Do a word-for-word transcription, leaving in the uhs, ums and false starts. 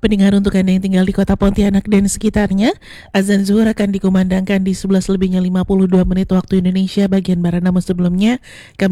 Pendengar, untuk Anda yang tinggal di kota Pontianak dan sekitarnya, azan zuhur akan dikumandangkan di sebelas lebihnya lima puluh dua menit waktu Indonesia bagian Barat. Namun sebelumnya, kami